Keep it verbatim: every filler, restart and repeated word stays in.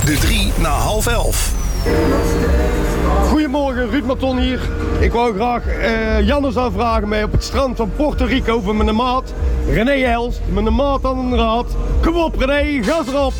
De drie na half elf. Goedemorgen, Ruud Maton hier. Ik wou graag uh, Jannes aanvragen mee op het strand van Puerto Rico voor mijn maat René Els. Mijn maat aan een raad. Kom op René, gas erop!